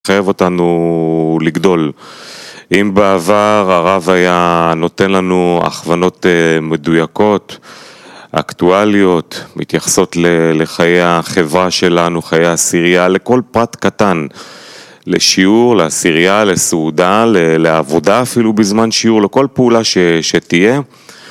חייב אותנו לגדול. אם בעבר הרב היה נותן לנו הכוונות מדויקות, אקטואליות, מתייחסות לחיי החברה שלנו, חיי העשירייה, לכל פרט קטן, לשיעור, לעשירייה, לסעודה, לעבודה אפילו בזמן שיעור, לכל פעולה שתהיה.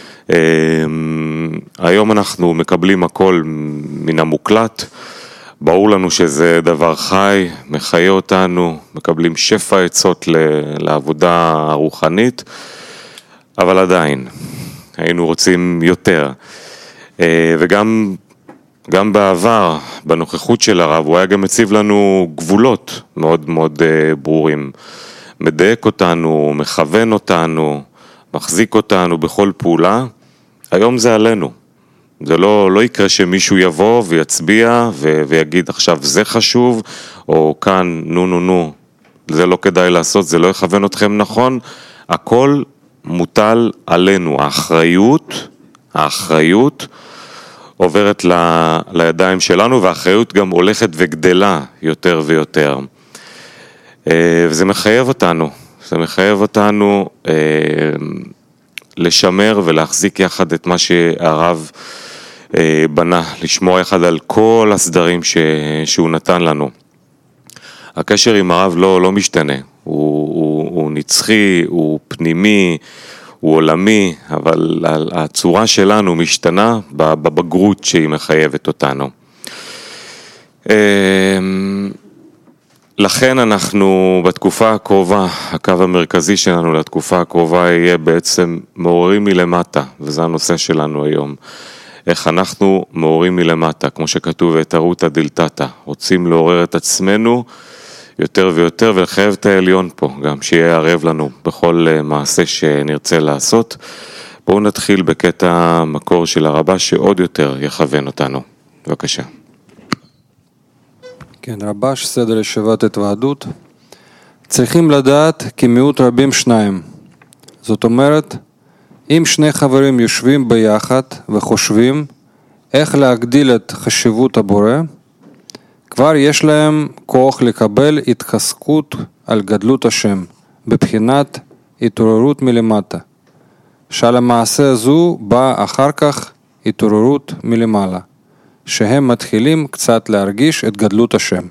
היום אנחנו מקבלים הכל מן המוקלט, ברור לנו שזה דבר חי, מחיה אותנו, מקבלים שפע עצות לעבודה הרוחנית, אבל עדיין, היינו רוצים יותר. וגם בעבר, בנוכחות של הרב, הוא היה גם מציב לנו גבולות מאוד מאוד ברורים. מדייק אותנו, מכוון אותנו, מחזיק אותנו בכל פעולה. היום זה עלינו. זה לא יקרה שמישהו יבוא ויצביע ויגיד עכשיו זה חשוב, או כאן נו, זה לא כדאי לעשות, זה לא יכוון אתכם נכון. הכל מוטל עלינו. האחריות עוברת לידיים שלנו, והאחריות גם הולכת וגדלה יותר ויותר. וזה מחייב אותנו, לשמר ולהחזיק יחד את מה שהרב בנה, לשמור יחד על כל הסדרים שהוא נתן לנו. הקשר עם הרב לא משתנה, הוא נצחי, הוא פנימי, הוא עולמי, אבל הצורה שלנו משתנה בבגרות שהיא מחייבת אותנו. לכן אנחנו בתקופה הקרובה, הקו המרכזי שלנו לתקופה הקרובה יהיה בעצם מעוררים מלמטה, וזה הנושא שלנו היום. איך אנחנו מעוררים מלמטה, כמו שכתוב ותרותא דלתתא, רוצים לעורר את עצמנו יותר ויותר, ולחייב את העליון פה, גם שיהיה ערב לנו בכל מעשה שנרצה לעשות. בואו נתחיל בקטע מקור של הרבה שעוד יותר יכוון אותנו. בבקשה. כן, רבש, סדר ישיבת התוועדות. צריכים לדעת כי מיעוט רבים שניים. זאת אומרת, אם שני חברים יושבים ביחד וחושבים איך להגדיל את חשיבות הבורא, כבר יש להם כוח לקבל התחזקות על גדלות השם, בבחינת התעוררות מלמטה. שעל המעשה הזו באה אחר כך התעוררות מלמעלה, שהם מתחילים קצת להרגיש את גדלות השם.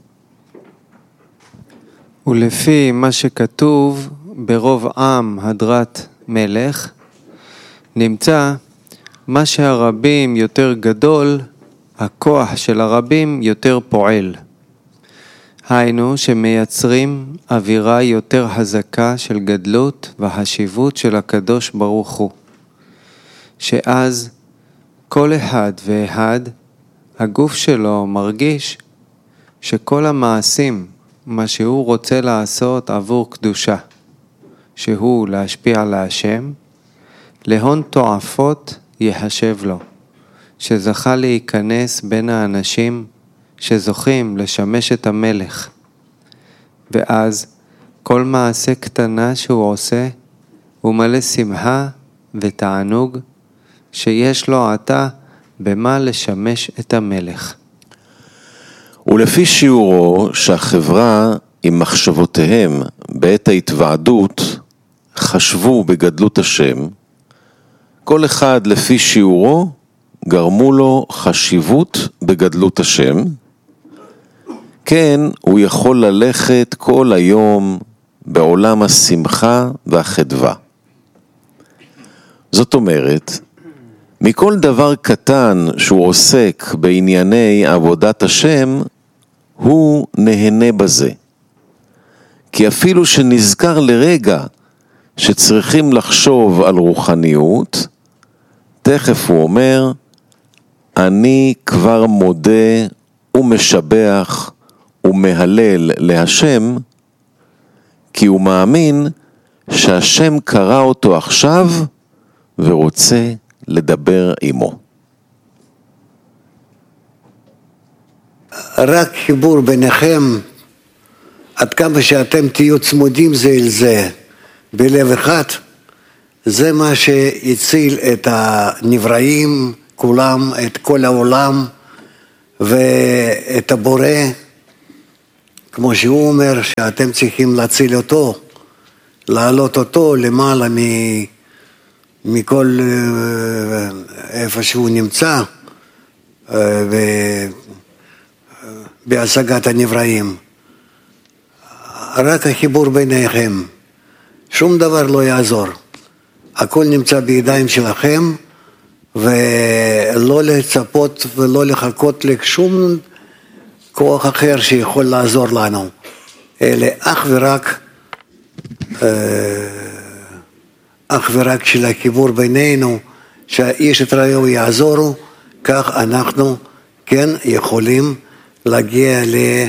ולפי מה שכתוב ברוב עם הדרת מלך, נמצא מה שהרבים יותר גדול, הכוח של הרבים יותר פועל. היינו שמייצרים אווירה יותר חזקה של גדלות והחשיבות של הקדוש ברוך הוא. שאז כל אחד ואחד, הגוף שלו מרגיש שכל המעשים, מה שהוא רוצה לעשות עבור קדושה, שהוא להשפיע על השם, להון תועפות יחשב לו, שזכה להיכנס בין האנשים שזוכים לשמש את המלך. ואז כל מעשה קטנה שהוא עושה, הוא מלא שמחה ותענוג, שיש לו עתה במה לשמש את המלך. ולפי שיעורו שהחברה עם מחשבותיהם בעת ההתוועדות חשבו בגדלות השם, כל אחד לפי שיעורו גרמו לו חשיבות בגדלות השם, כן הוא יכול ללכת כל היום בעולם השמחה והחדווה. זאת אומרת, מכל דבר קטן שהוא עוסק בענייני עבודת השם, הוא נהנה בזה. כי אפילו שנזכר לרגע שצריכים לחשוב על רוחניות, תכף הוא אומר, אני כבר מודה ומשבח ומהלל להשם, כי הוא מאמין שהשם קרא אותו עכשיו ורוצה לדבר עמו. רק חיבור ביניכם, עד כמה שאתם תהיו צמודים זה אל זה, בלב אחד, זה מה שהציל את הנבראים, כולם, את כל העולם, ואת הבורא, כמו שהוא אומר, שאתם צריכים להציל אותו, להעלות אותו למעלה מכל איפה שהוא נמצא, בהשגת הנבראים. רק החיבור ביניכם, שום דבר לא יעזור. הכל נמצא בידיים שלכם, ולא לצפות ולא לחכות לשום כוח אחר שיכול לעזור לנו, אלא אך ורק של החיבור בינינו, שהאיש את רעהו יעזורו, כך אנחנו כן יכולים להגיע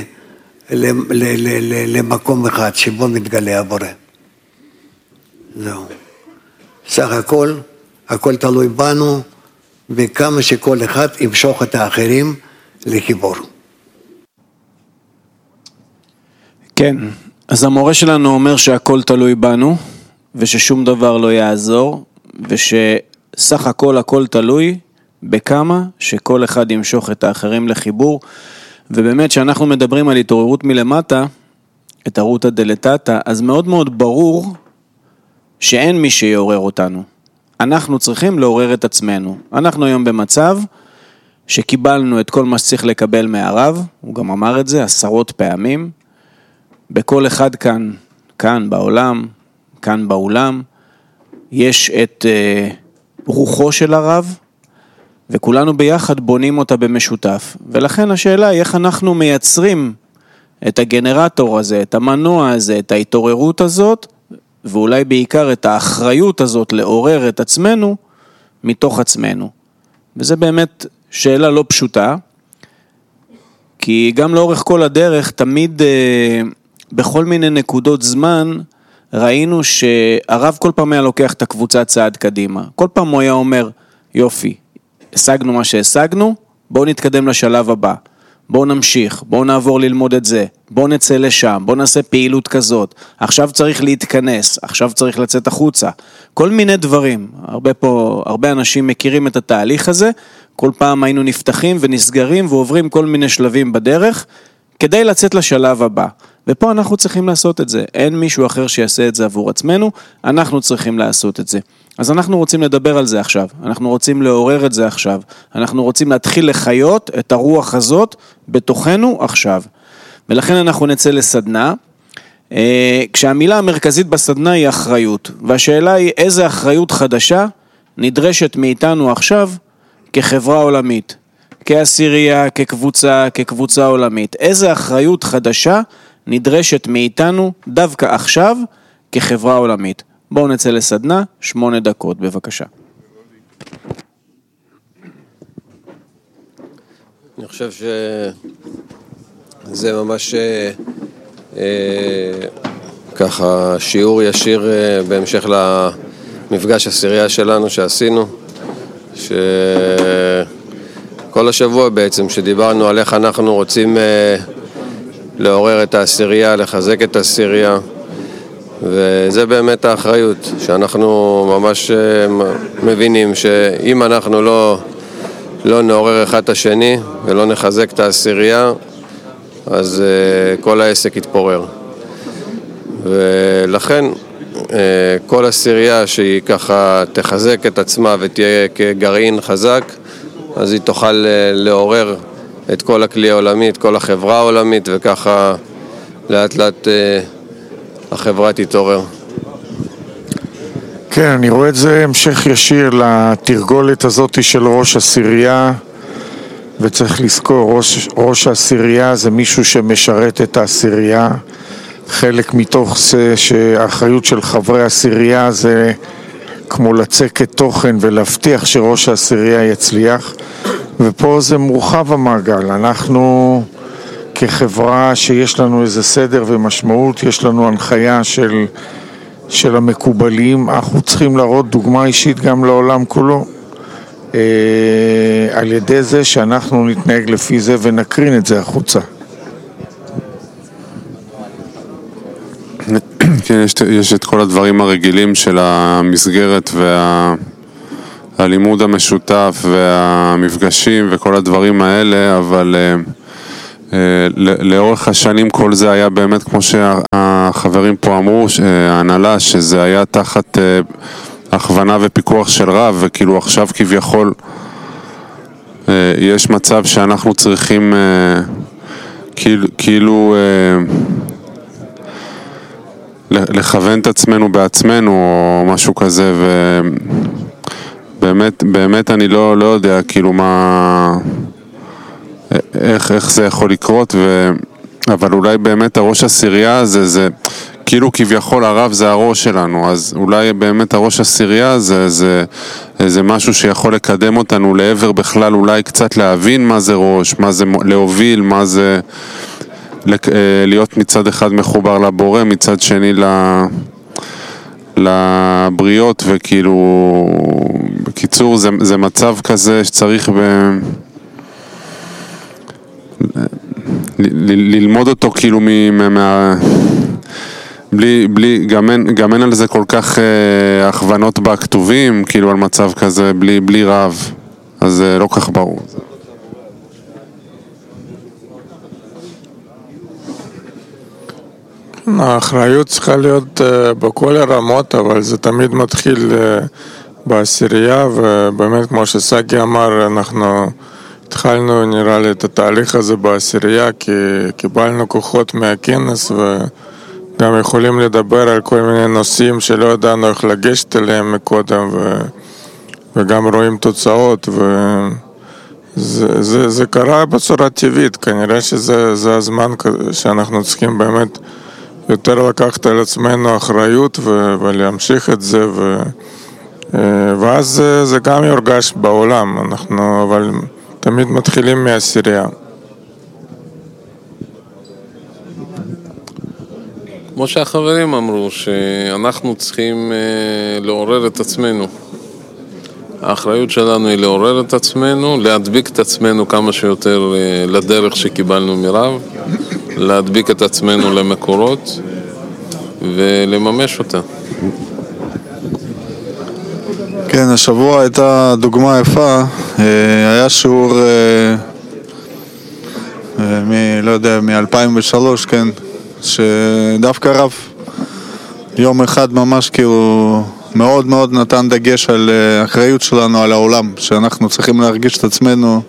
למקום אחד שבו מתגלה הבורא. זהו. סך הכל תלוי בנו, וכמה שכל אחד ימשוך את האחרים לחיבור. כן, אז המורה שלנו אומר שהכל תלוי בנו, וששום דבר לא יעזור, ושסך הכל תלוי בכמה שכל אחד ימשוך את האחרים לחיבור, ובאמת שאנחנו מדברים על התעוררות מלמטה, התעוררות דלתתא, אז מאוד מאוד ברור שאין מי שיעורר אותנו. אנחנו צריכים לעורר את עצמנו. אנחנו היום במצב שקיבלנו את כל מה שצריך לקבל מהרב, הוא גם אמר את זה עשרות פעמים, בכל אחד כאן בעולם, כאן באולם, יש את רוחו של הרב, וכולנו ביחד בונים אותה במשותף. ולכן השאלה היא איך אנחנו מייצרים את הגנרטור הזה, את המנוע הזה, את ההתעוררות הזאת, ואולי בעיקר את האחריות הזאת לעורר את עצמנו מתוך עצמנו. וזה באמת שאלה לא פשוטה, כי גם לאורך כל הדרך תמיד בכל מיני נקודות זמן ראינו שהרב כל פעם היה לוקח את הקבוצה צעד קדימה. כל פעם הוא היה אומר, יופי, השגנו מה שהשגנו, בואו נתקדם לשלב הבא. בואו נמשיך, בואו נעבור ללמוד את זה, בואו נצא לשם, בואו נעשה פעילות כזאת, עכשיו צריך להתכנס, עכשיו צריך לצאת החוצה, כל מיני דברים. הרבה אנשים מכירים את התהליך הזה, כל פעם היינו נפתחים ונסגרים ועוברים כל מיני שלבים בדרך, כדי לצאת לשלב הבא. ופה אנחנו צריכים לעשות את זה, אין מישהו אחר שיעשה את זה עבור עצמנו, אנחנו צריכים לעשות את זה. אז אנחנו רוצים לדבר על זה עכשיו, אנחנו רוצים לעורר את זה עכשיו, אנחנו רוצים להתחיל לחיות את הרוח הזאת בתוכנו עכשיו. ולכן אנחנו נצא לסדנה, כשהמילה המרכזית בסדנה היא אחריות, והשאלה היא איזה אחריות חדשה נדרשת מאיתנו עכשיו כחברה עולמית, כעשירייה, כקבוצה עולמית. איזה אחריות חדשה נדרשת מאיתנו דווקא עכשיו כחברה עולמית. בואו נצא לסדנה, 8 דקות, בבקשה. אני חושב שזה ממש ככה שיעור ישיר בהמשך למפגש עשירייה שלנו שעשינו, שכל השבוע בעצם שדיברנו על איך אנחנו רוצים לעורר את העשירייה, לחזק את העשירייה, וזה באמת האחריות, שאנחנו ממש מבינים שאם אנחנו לא נעורר אחד את השני ולא נחזק את העשירייה, אז כל העסק יתפורר. ולכן כל עשירייה שהיא ככה תחזק את עצמה ותהיה כגרעין חזק, אז היא תוכל לעורר את כל הכלי העולמי, את כל החברה העולמית, וככה לאט לאט החברה תתעורר. כן, אני רואה את זה המשך ישיר לתרגולת הזאת של ראש עשירייה, וצריך לזכור, ראש העשירייה זה מישהו שמשרת את העשירייה. חלק מתוך זה שהאחריות של חברי העשירייה זה כמו לצקת תוכן ולהבטיח שראש העשירייה יצליח, ופה זה מורחב המעגל. אנחנו כחברה שיש לנו איזה סדר ומשמעות, יש לנו הנחיה של המקובלים, אנחנו צריכים להראות דוגמה אישית גם לעולם כולו, על ידי זה שאנחנו נתנהג לפי זה ונקרין את זה החוצה. כן, יש את כל הדברים הרגילים של המסגרת והלימוד המשותף והמפגשים וכל הדברים האלה, אבל לאורך השנים כל זה היה באמת, כמו שהחברים פה אמרו, ההנהלה, שזה היה תחת הכוונה ופיקוח של רב, וכאילו עכשיו כביכול יש מצב שאנחנו צריכים כאילו לכוון את עצמנו בעצמנו או משהו כזה, ובאמת אני לא יודע כאילו מה, איך זה יכול לקרות, אבל אולי באמת הראש עשירייה זה כאילו כביכול הרב זה הראש שלנו, אז אולי באמת הראש עשירייה זה משהו שיכול לקדם אותנו לעבר בכלל, אולי קצת להבין מה זה ראש, מה זה להוביל, מה זה להיות מצד אחד מחובר לבורא, מצד שני לבריות, וכאילו בקיצור זה מצב כזה שצריך ללמוד אותו כאילו גם אין על זה כל כך הכוונות בכתובים, כאילו על מצב כזה בלי רב, אז זה לא כך ברור. האחריות צריכה להיות בכל הרמות, אבל זה תמיד מתחיל בעשירייה, ובאמת כמו שסגי אמר, אנחנו התחלנו נראה לי את התהליך הזה בעשירייה, כי קיבלנו כוחות מהכנס וגם יכולים לדבר על כל מיני נושאים שלא ידענו איך לגשת אליהם מקודם, וגם רואים תוצאות, וזה קרה בצורה טבעית. כנראה שזה הזמן שאנחנו צריכים באמת יותר לקחת על עצמנו אחריות ולהמשיך את זה, ואז זה גם יורגש בעולם. אבל תמיד מתחילים מהעשירייה. כמו שהחברים אמרו, שאנחנו צריכים לעורר את עצמנו. האחריות שלנו היא לעורר את עצמנו, להדביק את עצמנו כמה שיותר לדרך שקיבלנו מרב, להדביק את עצמנו למקורות ולממש אותה. כן, השבוע הייתה דוגמה יפה, היה שיעור לא יודע, מ-2003, כן, שדווקא רב יום אחד ממש כאילו מאוד מאוד נתן דגש על האחריות שלנו על העולם, שאנחנו צריכים להרגיש את עצמנו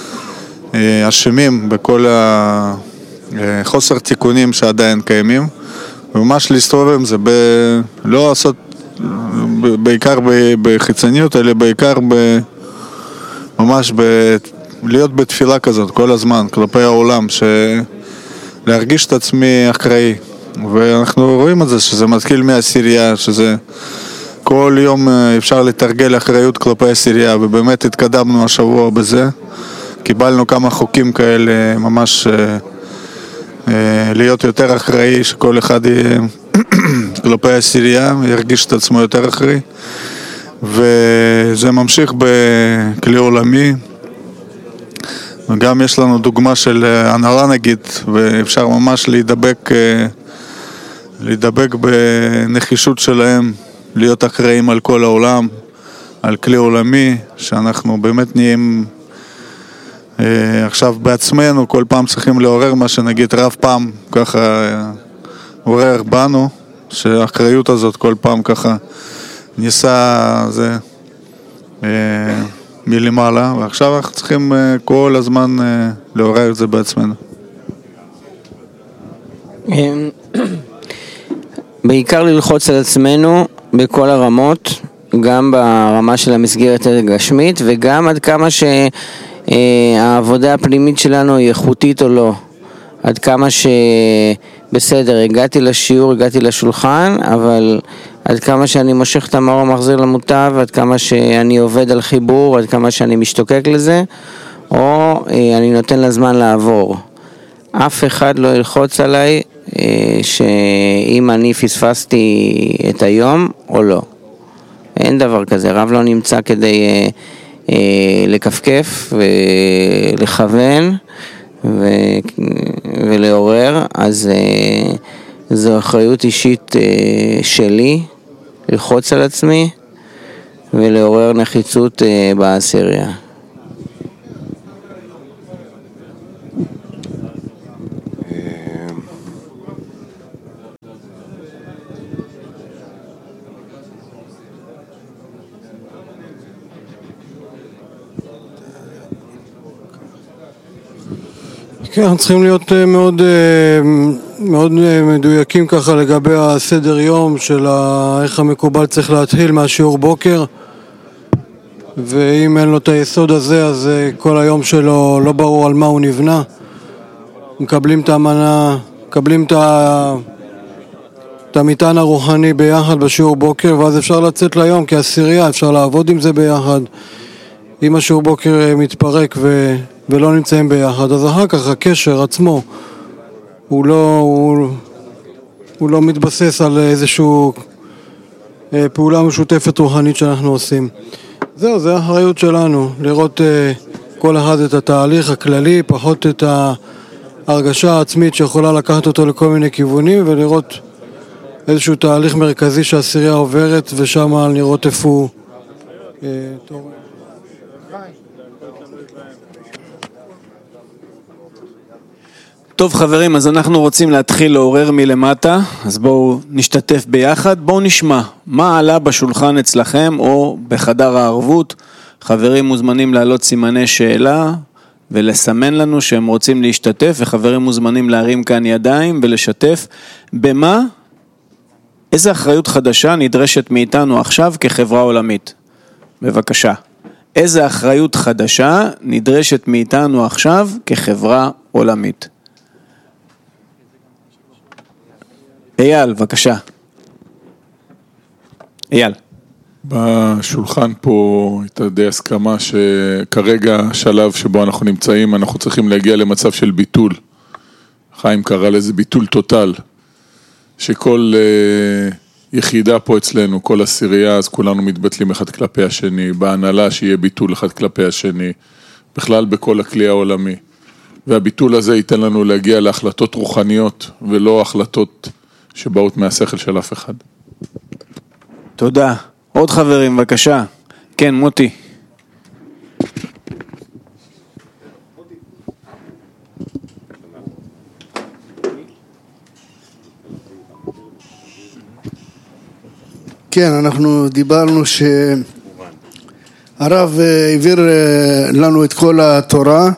אשמים בכל החוסר תיקונים שעדיין קיימים, וממש להסתובב עם זה, לא לעשות בעיקר בחיצוניות, אלא בעיקר ממש להיות בתפילה כזאת כל הזמן כלפי העולם, להרגיש את עצמי אחראי. ואנחנו רואים את זה, שזה מתחיל מהעשירייה, שזה כל יום אפשר לתרגל אחריות כלפי העשירייה, ובאמת התקדמנו השבוע בזה. קיבלנו כמה חוקים כאלה, ממש להיות יותר אחראי, שכל אחד יהיה כלפי העשירייה, ירגיש את עצמו יותר אחראי. וזה ממשיך בכלי עולמי, וגם יש לנו דוגמה של הנהלה נגיד, ואפשר ממש להידבק בנחישות שלהם, להיות אחראים על כל העולם, על כלי עולמי, שאנחנו באמת נהיים עכשיו בעצמנו, כל פעם צריכים לעורר מה שנגיד רב פעם ככה עורר בנו, שהאחריות הזאת כל פעם ככה ניסה זה מלמעלה, ועכשיו אנחנו צריכים כל הזמן לעורר את זה בעצמנו. בעיקר ללחוץ על עצמנו בכל הרמות, גם ברמה של המסגרת הגשמית, וגם עד כמה שהעבודה הפנימית שלנו היא איכותית או לא. עד כמה שבסדר, הגעתי לשיעור, הגעתי לשולחן, אבל עד כמה שאני מושך את המאור המחזיר למוטב, עד כמה שאני עובד על חיבור, עד כמה שאני משתוקק לזה, או אני נותן לזמן לעבור. אף אחד לא ילחוץ עליי שאם אני פספסתי את היום או לא. אין דבר כזה, רב לא נמצא כדי לקפקף ולכוון ולעורר, אז זו אחריות אישית שלי ללחוץ על עצמי ולעורר נחיצות בעשירייה. כן, אנחנו צריכים להיות מאוד מדויקים ככה לגבי הסדר יום של איך המקובל צריך להתחיל מהשיעור בוקר, ואם אין לו את היסוד הזה אז כל היום שלו לא ברור על מה הוא נבנה. מקבלים את המנה, מקבלים את המטען הרוחני ביחד בשיעור בוקר, ואז אפשר לצאת ליום כעשירייה, אפשר לעבוד עם זה ביחד. אם השיעור בוקר מתפרק ולא נמצאים ביחד, אז אחר כך הקשר עצמו הוא לא מתבסס על איזושהי פעולה משותפת רוחנית שאנחנו עושים. זהו, זה האחריות שלנו, לראות כל אחד את התהליך הכללי, פחות את ההרגשה העצמית שיכולה לקחת אותו לכל מיני כיוונים, ולראות איזשהו תהליך מרכזי שהעשירייה עוברת, ושם לראות איפה הוא טוב חברים, אז אנחנו רוצים להתחיל לעורר מלמטה, אז בואו נשתתף ביחד, בואו נשמע מה עלה בשולחן אצלכם או בחדר הערבות. חברים מוזמנים להעלות סימני שאלה ולסמן לנו שהם רוצים להשתתף, וחברים מוזמנים להרים כאן ידיים ולשתף במה, איזה אחריות חדשה נדרשת מאיתנו עכשיו כחברה עולמית. בבקשה, איזה אחריות חדשה נדרשת מאיתנו עכשיו כחברה עולמית. אייל, בבקשה. אייל. בשולחן פה הייתה די הסכמה שכרגע השלב שבו אנחנו נמצאים, אנחנו צריכים להגיע למצב של ביטול. חיים קרא לזה ביטול טוטל. שכל יחידה פה אצלנו, כל עשירייה, אז כולנו מתבטלים אחד כלפי השני, בהנהלה שיהיה ביטול אחד כלפי השני, בכלל בכל הכלי העולמי. והביטול הזה ייתן לנו להגיע להחלטות רוחניות, ולא החלטות שבאות מהשכל של אף אחד. תודה. עוד חברים, בבקשה. כן, מוטי. כן, אנחנו דיברנו שהרב העביר לנו את כל התורה,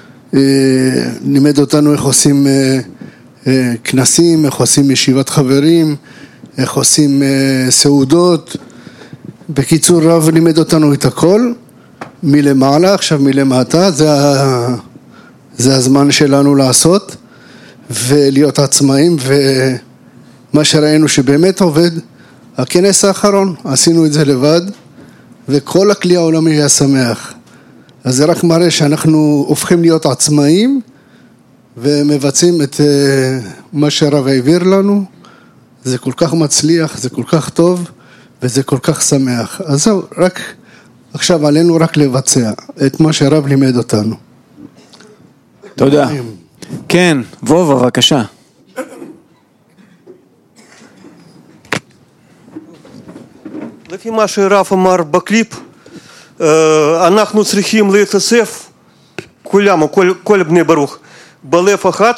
לימד אותנו איך עושים כנסים, איך עושים ישיבת חברים, איך עושים סעודות. בקיצור, רב לימד אותנו את הכל מלמעלה, עכשיו מלמטה. זה הזמן שלנו לעשות ולהיות עצמאים, ומה שראינו שבאמת עובד, הכנס האחרון, עשינו את זה לבד, וכל הכלי העולמי היה שמח. אז זה רק מראה שאנחנו הופכים להיות עצמאים, ומבצעים את מה שהרב העביר לנו. זה כל כך מצליח, זה כל כך טוב, וזה כל כך שמח. אז זהו, רק עכשיו עלינו רק לבצע את מה שהרב לימד אותנו. תודה. כן, וובה, בבקשה. לפי מה שהרב אמר בקליפ, אנחנו צריכים להתאסף, כולם, כל בני ברוך, בלב אחד,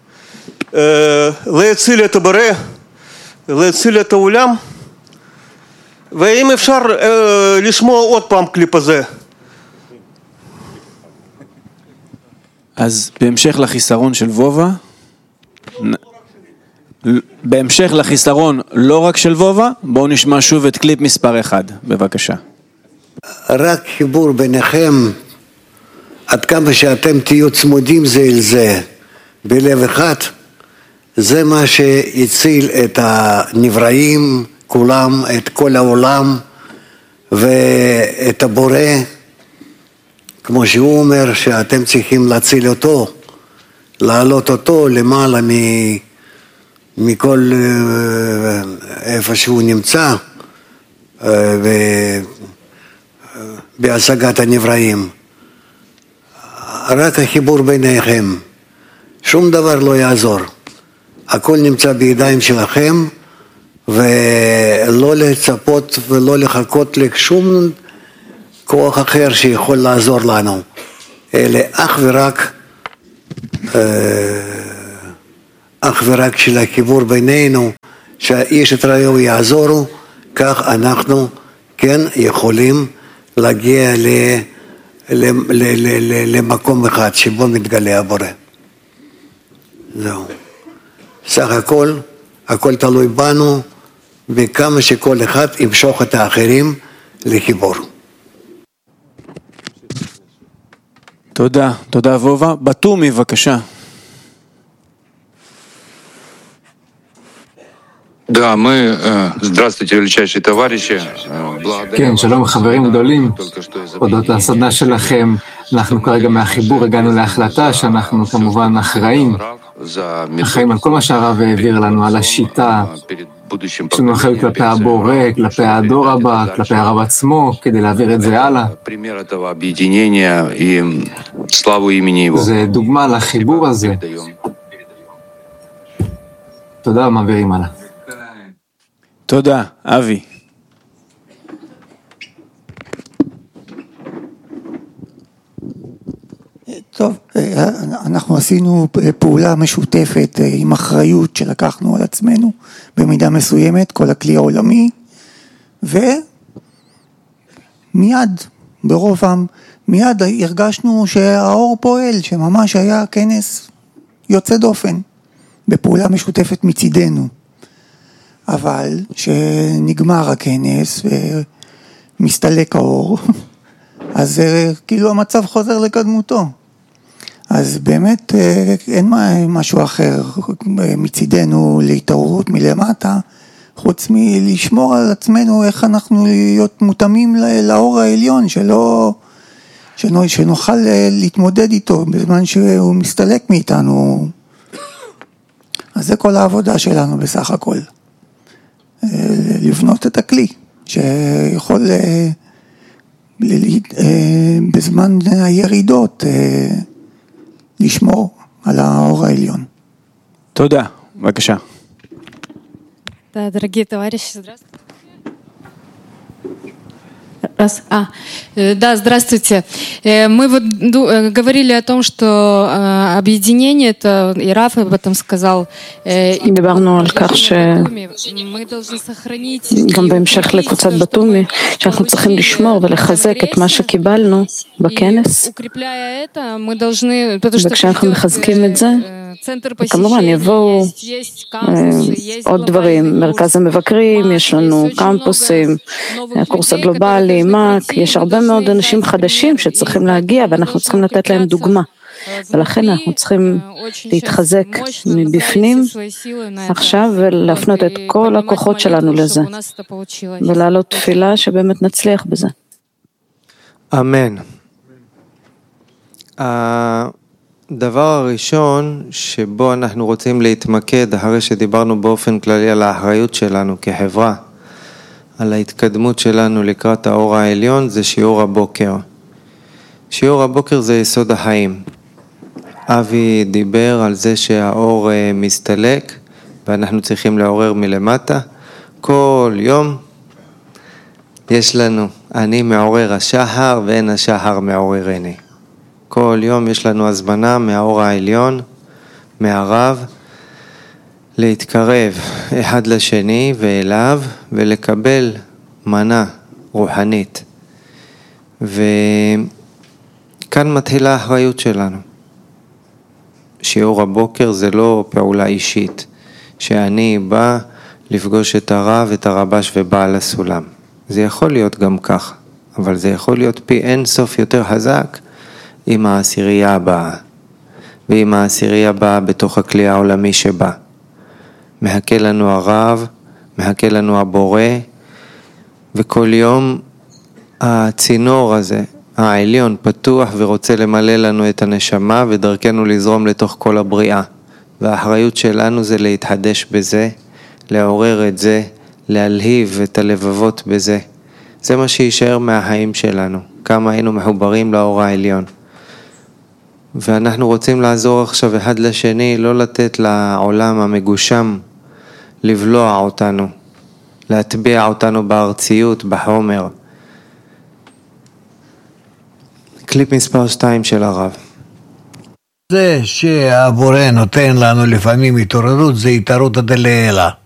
להציל את הבורא, להציל את העולם, ואם אפשר לשמוע עוד פעם קליפ הזה. אז בהמשך לחיסרון של וובה, בהמשך לחיסרון לא רק של וובה, בואו נשמע שוב את קליפ מספר 1, בבקשה. רק חיבור ביניכם, עד כמה שאתם תהיו צמודים זה אל זה, בלב אחד, זה מה שיציל את הנבראים, כולם, את כל העולם, ואת הבורא, כמו שהוא אומר שאתם צריכים להציל אותו, להעלות אותו למעלה מכל איפה שהוא נמצא, בהשגת הנבראים. רק החיבור ביניכם, שום דבר לא יעזור. הכל נמצא בידיים שלכם, ולא לצפות ולא לחכות לשום כוח אחר שיכול לעזור לנו, אלא אך ורק של החיבור בינינו, שהאיש את רעהו יעזורו, כך אנחנו כן יכולים להגיע למקום אחד שבו מתגלה הבורא. זהו. סך הכל תלוי בנו, וכמה שכל אחד ימשוך את האחרים לחיבור. תודה, תודה וובה. בתומי, בבקשה. Да, мы, здравствуйте, величайшие товарищи. כן, שלום חברים גדולים, הודות לסדנה שלכם, אנחנו כרגע מהחיבור הגענו להחלטה שאנחנו כמובן אחראים על כל מה שהרב העביר לנו, על השיטה, יש לנו אחריות כלפי הבורא, כלפי הדור הבא, כלפי הרב עצמו, כדי להעביר את זה הלאה. זה דוגמה לחיבור הזה. תודה, מעבירים הלאה. תודה, אבי. טוב, אנחנו עשינו פעולה משותפת עם אחריות שלקחנו על עצמנו במידה מסוימת, כל הכלי העולמי, ומיד, ברובם, מיד הרגשנו שהאור פועל, שממש היה כנס יוצא דופן, בפעולה משותפת מצידנו. אבל שנגמר הכנס ומסתלק האור, אז כאילו המצב חוזר לקדמותו. אז באמת אין משהו אחר מצידנו להתעוררות מלמטה, חוץ מלשמור על עצמנו איך אנחנו להיות מותאמים לאור העליון, שנוכל להתמודד איתו בזמן שהוא מסתלק מאיתנו. אז זה כל העבודה שלנו בסך הכל. לבנות את הכלי שיכול בזמן הירידות לשמור על האור העליון. תודה, בבקשה. Да, дорогие товарищи, здравствуйте. Да, здравствуйте. Мы вот говорили о том, что объединение, это и Раф об этом сказал. דיברנו על כך שגם בהמשך לקבוצת בתומי, שאנחנו צריכים לשמור ולחזק את מה שקיבלנו בכנס, וכשאנחנו מחזקים את זה, כמובן יבואו עוד דברים, מרכז המבקרים, יש לנו קמפוסים, הקורס הגלובלי, מק, יש הרבה מאוד אנשים חדשים שצריכים להגיע ואנחנו צריכים לתת להם דוגמה, ולכן אנחנו צריכים להתחזק מבפנים עכשיו ולהפנות את כל הכוחות שלנו לזה ולעלות תפילה שבאמת נצליח בזה. אמן. הדבר הראשון שבו אנחנו רוצים להתמקד, אחרי שדיברנו באופן כללי על האחריות שלנו כחברה, על ההתקדמות שלנו לקראת האור העליון, זה שיעור הבוקר. שיעור הבוקר זה יסוד החיים. אבי דיבר על זה שהאור מסתלק ואנחנו צריכים לעורר מלמטה. כל יום יש לנו, אני מעורר השחר ואין השחר מעוררני. כל יום יש לנו הזמנה מהאור העליון, מהרב, להתקרב אחד לשני ואליו ולקבל מנה רוחנית. וכאן מתחילה האחריות שלנו. שיעור הבוקר זה לא פעולה אישית, שאני בא לפגוש את הרב, את הרבש ובעל הסולם. זה יכול להיות גם כך, אבל זה יכול להיות פי אין סוף יותר חזק עם העשירייה הבאה, ועם העשירייה הבאה בתוך הכלי העולמי שבא. מחכה לנו הרב, מחכה לנו הבורא, וכל יום הצינור הזה, העליון, פתוח ורוצה למלא לנו את הנשמה ודרכנו לזרום לתוך כל הבריאה. והאחריות שלנו זה להתחדש בזה, לעורר את זה, להלהיב את הלבבות בזה. זה מה שישאר מהחיים שלנו, כמה היינו מחוברים לאור העליון. ואנחנו רוצים לעזור עכשיו אחד לשני, לא לתת לעולם המגושם לבלוע אותנו, להטביע אותנו בארציות, בחומר. קליפ מספר 2 של הרב. זה שהבורא נותן לנו לפעמים התעוררות, זה התעוררות דלעילה.